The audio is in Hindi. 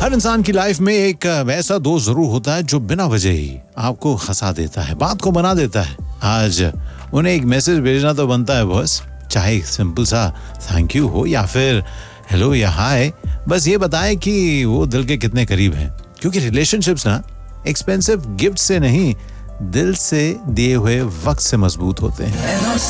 हर इंसान की लाइफ में एक ऐसा दोस्त जरूर होता है जो बिना वजह ही आपको हंसा देता है, बात को बना देता है। आज उन्हें एक मैसेज भेजना तो बनता है बॉस, चाहे सिंपल सा थैंक यू हो या फिर हेलो या हाय, बस ये बताएं कि वो दिल के कितने करीब हैं। क्योंकि रिलेशनशिप्स ना एक्सपेंसिव गिफ्ट से नहीं, दिल से दिए हुए वक्त से मजबूत होते हैं।